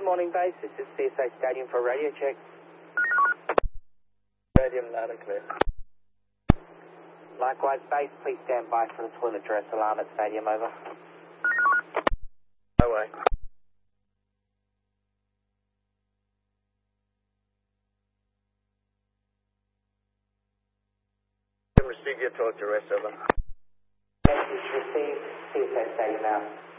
morning, base. This is CSA Stadium for a radio check. Stadium loud and clear. Likewise, base, please stand by for the toilet dress alarm at Stadium, over. No way. Receive your toilet dress, over. Message received, CSA Stadium out.